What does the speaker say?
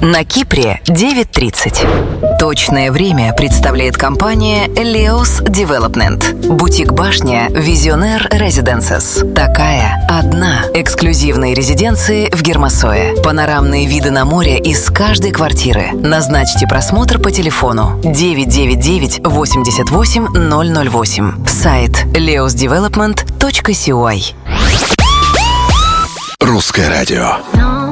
На Кипре 9:30. Точное время представляет компания Leos Development. Бутик-башня Visionaire Residences. Такая одна. Эксклюзивные резиденции в Гермосое. Панорамные виды на море из каждой квартиры. Назначьте просмотр по телефону 999 88 008. Сайт leosdevelopment.cy. Русское радио.